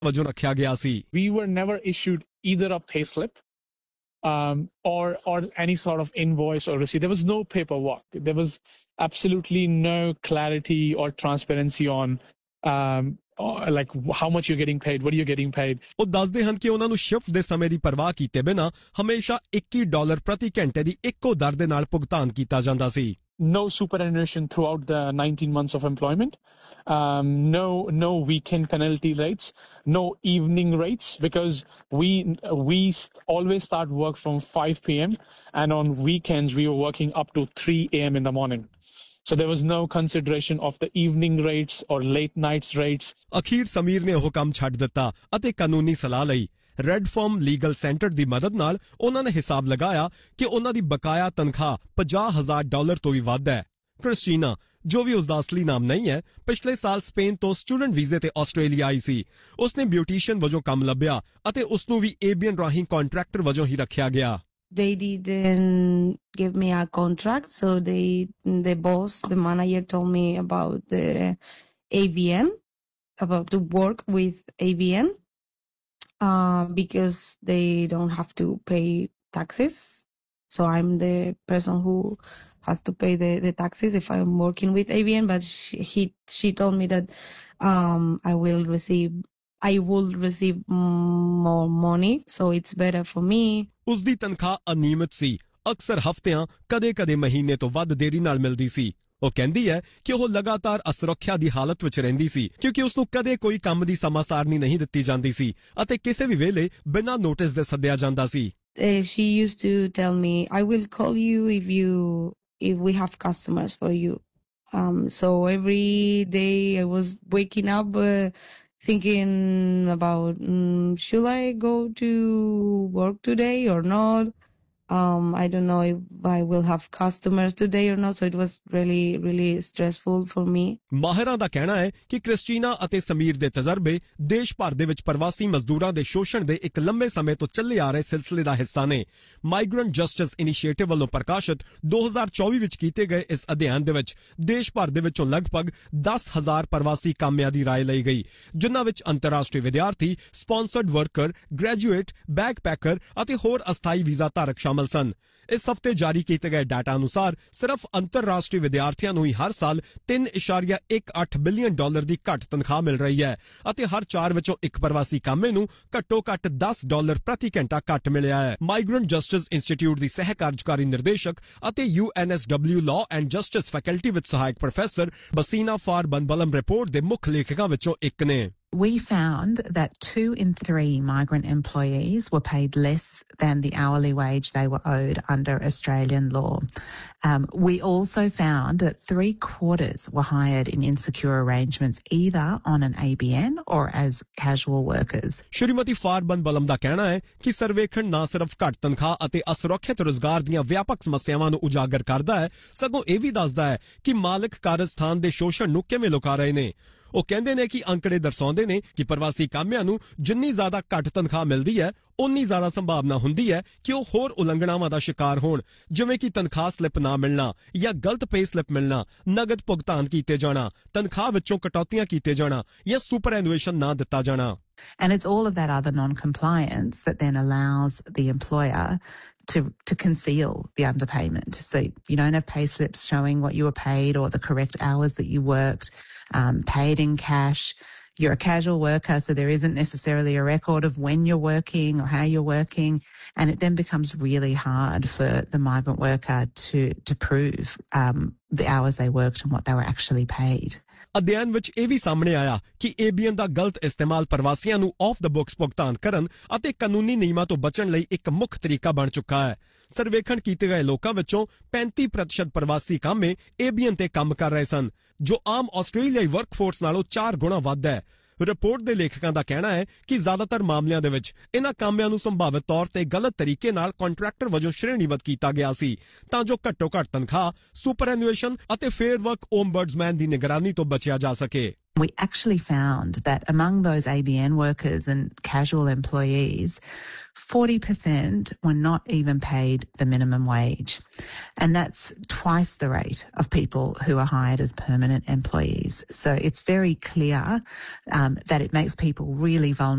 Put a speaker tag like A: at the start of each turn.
A: ਵਜੋਂ ਰੱਖਿਆ ਗਿਆ ਸੀ।
B: We were never issued either a payslip or any sort of invoice or receipt. There was no paperwork. There was absolutely no clarity or transparency on like how much you're getting paid, what are you getting paid.
A: ਉਹ ਦੱਸਦੇ ਹਨ ਕਿ ਉਹਨਾਂ ਨੂੰ shift ਦੇ ਸਮੇਂ ਦੀ ਪਰਵਾਹ ਕੀਤੇ ਬਿਨਾਂ ਹਮੇਸ਼ਾ $21 ਪ੍ਰਤੀ ਘੰਟੇ ਦੀ ਇੱਕੋ ਦਰ ਦੇ ਨਾਲ ਭੁਗਤਾਨ ਕੀਤਾ ਜਾਂਦਾ ਸੀ।
B: No superannuation throughout the 19 months of employment. No weekend penalty rates. No evening rates, because we always start work from 5 p.m. and on weekends we were working up to 3 a.m. in the morning. So there was no consideration of the evening rates or late nights rates.
A: ਅਖੀਰ ਸਮੀਰ ਨੇ ਉਹ ਕੰਮ ਛੱਡ ਦਿੱਤਾ ਅਤੇ ਕਾਨੂੰਨੀ ਸਲਾਹ ਲਈ। ਰੈੱਡ ਫਾਰਮ ਲੀਗਲ ਸੈਂਟਰ ਦੀ ਮਦਦ ਨਾਲ ਉਹਨਾਂ ਨੇ ਹਿਸਾਬ ਲਗਾਇਆ ਕਿ ਉਹਨਾਂ ਦੀ ਬਕਾਇਆ ਤਨਖਾਹ $50,000 ਤੋਂ ਵੀ ਵੱਧ ਹੈ। ਕ੍ਰਿਸਟੀਨਾ, ਜੋ ਵੀ ਉਸਦਾ ਅਸਲੀ ਨਾਮ ਨਹੀਂ ਹੈ, ਪਿਛਲੇ ਸਾਲ ਸਪੇਨ ਤੋਂ ਸਟੂਡੈਂਟ ਵੀਜ਼ੇ ਤੇ ਆਸਟ੍ਰੇਲੀਆ ਆਈ ਸੀ। ਉਸਨੇ ਬਿਊਟੀਸ਼ੀਅਨ ਵਜੋਂ ਕੰਮ ਲੱਭਿਆ ਅਤੇ ਉਸ ਨੂੰ ਵੀ ਏਬੀਐਨ ਰਾਹੀਂ ਕੰਟਰੈਕਟਰ ਵਜੋਂ ਹੀ ਰੱਖਿਆ ਗਿਆ।
C: They didn't give me a contract, so the manager told me about the ABN, about to work with ABN, because they don't have to pay taxes. So I'm the person who has to pay the taxes if I'm working with ABN. But she told me that I will receive more money, so it's better for me.
A: ਉਸਦੀ ਤਨਖਾਹ ਅਨਿਯਮਿਤ ਸੀ। ਅਕਸਰ ਹਫ਼ਤਿਆਂ, ਕਦੇ-ਕਦੇ ਮਹੀਨੇ ਤੋਂ ਵੱਧ ਦੇਰੀ ਨਾਲ ਮਿਲਦੀ ਸੀ। ਉਹ ਕਹਿੰਦੀ ਹੈ ਕਿ ਉਹ ਲਗਾਤਾਰ ਅਸੁਰੱਖਿਆ ਦੀ ਹਾਲਤ ਵਿੱਚ ਰਹਿੰਦੀ ਸੀ ਕਿਉਂਕਿ ਉਸਨੂੰ ਕਦੇ ਕੋਈ ਕੰਮ ਦੀ ਸਮਾਂ ਸਾਰਣੀ ਨਹੀਂ ਦਿੱਤੀ ਜਾਂਦੀ ਸੀ ਅਤੇ ਕਿਸੇ ਵੀ ਵੇਲੇ ਬਿਨਾਂ ਨੋਟਿਸ ਦੇ ਸੱਦਿਆ ਜਾਂਦਾ ਸੀ।
C: She used to tell me, I will call you if we have customers for you. So every day I was waking up thinking about, should I go to work today or not? I don't know if I will have customers today or not. So it was really, really stressful for me.
A: ਮਾਹਿਰਾਂ ਦਾ ਕਹਿਣਾ ਹੈ ਕਿ Christina ਅਤੇ ਸਮੀਰ ਦੇ ਤਜਰਬੇ ਦੇਸ਼ ਭਰ ਦੇ ਵਿੱਚ ਪ੍ਰਵਾਸੀ ਮਜ਼ਦੂਰਾਂ ਦੇ ਸ਼ੋਸ਼ਣ ਦੇ ਇੱਕ ਲੰਬੇ ਸਮੇਂ ਤੋਂ ਚੱਲੇ ਆ ਰਹੇ ਸਿਲਸਿਲੇ ਦਾ ਹਿੱਸਾ ਨੇ। ਮਾਈਗ੍ਰੈਂਟ ਜਸਟਿਸ ਇਨੀਸ਼ੀਏਟਿਵ ਵੱਲੋਂ ਪ੍ਰਕਾਸ਼ਿਤ 2024 ਵਿੱਚ ਕੀਤੇ ਗਏ ਇਸ ਅਧਿਐਨ ਦੇ ਵਿੱਚ ਦੇਸ਼ ਭਰ ਦੇ ਵਿੱਚੋਂ ਲਗਭਗ 10,000 ਪ੍ਰਵਾਸੀ ਕਾਮਿਆਂ ਦੀ ਰਾਏ ਲਈ ਗਈ, ਜਿਨ੍ਹਾਂ ਵਿੱਚ ਅੰਤਰਰਾਸ਼ਟਰੀ ਵਿਦਿਆਰਥੀ, ਸਪਾਂਸਰਡ ਵਰਕਰ, ਗ੍ਰੈਜੂਏਟ, ਬੈਕਪੈਕਰ ਅਤੇ ਹੋਰ ਅਸਥਾਈ ਵੀਜ਼ਾ ਧਾਰਕ ਸ਼ਾਮਲ ਸਨ। ਇਸ ਹਫ਼ਤੇ ਜਾਰੀ ਕੀਤੇ ਗਏ ਡਾਟਾ ਅਨੁਸਾਰ ਸਿਰਫ ਅੰਤਰਰਾਸ਼ਟਰੀ ਵਿਦਿਆਰਥੀਆਂ ਨੂੰ ਹੀ ਹਰ ਸਾਲ $3.18 ਬਿਲੀਅਨ ਦੀ ਘੱਟ ਤਨਖਾਹ ਮਿਲ ਰਹੀ ਹੈ ਅਤੇ ਹਰ 4 ਵਿੱਚੋਂ ਇੱਕ ਪ੍ਰਵਾਸੀ ਕਾਮੇ ਨੂੰ ਘੱਟੋ-ਘੱਟ $10 ਪ੍ਰਤੀ ਘੰਟਾ ਘੱਟ ਮਿਲਿਆ ਹੈ। ਮਾਈਗ੍ਰੈਂਟ ਜਸਟਿਸ ਇੰਸਟੀਚਿਊਟ ਦੀ ਸਹਿ ਕਾਰਜਕਾਰੀ ਨਿਰਦੇਸ਼ਕ ਅਤੇ UNSW law and justice faculty ਵਿੱਚ ਸਹਾਇਕ ਪ੍ਰੋਫੈਸਰ ਬਸੀਨਾ ਫਾਰ ਬਨਬਲਮ ਰਿਪੋਰਟ ਦੇ ਮੁੱਖ ਲੇਖਕਾਂ ਵਿੱਚੋਂ ਇੱਕ ਨੇ।
D: We found that 2 in 3 migrant employees were paid less than the hourly wage they were owed under Australian law. We also found that 3/4 were hired in insecure arrangements, either on an ABN or as casual workers.
A: Shrimati ਫਾਰਬਨ ਬਲਮ ਦਾ ਕਹਿਣਾ ਹੈ ਕਿ ਸਰਵੇਖਣ ਨਾ ਸਿਰਫ ਘੱਟ ਤਨਖਾਹ ਅਤੇ ਅਸੁਰੱਖਿਅਤ ਰੁਜ਼ਗਾਰ ਦੀਆਂ ਵਿਆਪਕ ਸਮੱਸਿਆਵਾਂ ਨੂੰ ਉਜਾਗਰ ਕਰਦਾ ਹੈ, ਸਗੋਂ ਇਹ ਵੀ ਦੱਸਦਾ ਹੈ ਕਿ ਮਾਲਕ ਕਾਰਜਸਥਾਨ ਦੇ ਸ਼ੋਸ਼ਣ ਨੂੰ ਕਿਵੇਂ ਲੁਕਾ ਰਹੇ ਨੇ। ਉਹ ਕਹਿੰਦੇ ਨੇ ਕਿ ਅੰਕੜੇ ਦਰਸਾਉਂਦੇ ਨੇ ਕਿ ਪ੍ਰਵਾਸੀ ਕਾਮਿਆਂ ਨੂੰ ਜਿੰਨੀ ਜ਼ਿਆਦਾ ਘੱਟ ਤਨਖਾਹ ਮਿਲਦੀ ਹੈ, ਉਨੀ ਜ਼ਿਆਦਾ ਸੰਭਾਵਨਾ ਹੁੰਦੀ ਹੈ ਕਿ ਉਹ ਹੋਰ ਉਲੰਘਣਾਵਾਂ ਦਾ ਸ਼ਿਕਾਰ ਹੋਣ, ਜਿਵੇਂ ਕਿ ਤਨਖਾਹ ਸਲਿੱਪ ਨਾ ਮਿਲਣਾ ਜਾਂ ਗਲਤ ਪੇ ਸਲਿੱਪ ਮਿਲਣਾ, ਨਗਦ ਭੁਗਤਾਨ ਕੀਤੇ ਜਾਣਾ, ਤਨਖਾਹ ਵਿੱਚੋਂ ਕਟੌਤੀਆਂ ਕੀਤੇ ਜਾਣਾ ਜਾਂ ਸੁਪਰਐਨੂਏਸ਼ਨ ਨਾ ਦਿੱਤਾ ਜਾਣਾ।
D: And it's all of that other non-compliance that then allows the employer to conceal the underpayment. So you don't have pay slips showing what you were paid or the correct hours that you worked, paid in cash. You're a casual worker, so there isn't necessarily a record of when you're working or how you're working. And it then becomes really hard for the migrant worker to prove the hours they worked and what they were actually paid.
A: ਅਧਿਐਨ ਵਿੱਚ ਇਹ ਵੀ ਸਾਹਮਣੇ ਆਇਆ ਕਿ ABN ਦਾ ਗਲਤ ਇਸਤੇਮਾਲ ਪ੍ਰਵਾਸੀਆਂ ਨੂੰ ਆਫ ਦ ਬੁਕਸ ਭੁਗਤਾਨ ਕਰਨ ਅਤੇ ਕਾਨੂੰਨੀ ਨਿਯਮਾਂ ਤੋਂ ਬਚਣ ਲਈ ਇੱਕ ਮੁੱਖ ਤਰੀਕਾ ਬਣ ਚੁੱਕਾ ਹੈ। ਸਰਵੇਖਣ ਕੀਤੇ ਗਏ ਲੋਕਾਂ ਵਿੱਚੋਂ 35% ਪ੍ਰਵਾਸੀ ਕਾਮੇ ABN ਤੇ ਕੰਮ ਕਰ ਰਹੇ ਸਨ, ਜੋ ਆਮ ਆਸਟ੍ਰੇਲੀਆਈ ਵਰਕਫੋਰਸ ਨਾਲੋਂ 4 ਗੁਣਾ ਵੱਧ ਹੈ। ਰਿਪੋਰਟ ਦੇ ਲੇਖਕਾਂ ਦਾ ਕਹਿਣਾ ਹੈ ਕਿ ਜ਼ਿਆਦਾਤਰ ਮਾਮਲਿਆਂ ਦੇ ਵਿੱਚ ਇਹਨਾਂ ਕਾਮਿਆਂ ਨੂੰ ਸੰਭਾਵਿਤ ਤੌਰ ਤੇ ਗਲਤ ਤਰੀਕੇ ਨਾਲ ਕੰਟਰੈਕਟਰ ਵਜੋਂ ਸ਼੍ਰੇਣੀਬੱਧ ਕੀਤਾ ਗਿਆ ਸੀ ਤਾਂ ਜੋ ਘੱਟੋ-ਘੱਟ ਤਨਖਾਹ, ਸੁਪਰਐਨੂਏਸ਼ਨ ਅਤੇ ਫੇਅਰ ਵਰਕ ਓਮਬਰਡਸਮੈਨ ਦੀ ਨਿਗਰਾਨੀ ਤੋਂ ਬਚਿਆ ਜਾ ਸਕੇ।
D: We actually found that among those ABN workers and casual employees, 40% were not even paid the minimum wage. And that's twice the rate of people who are hired as permanent employees. So it's very clear that it makes people really vulnerable.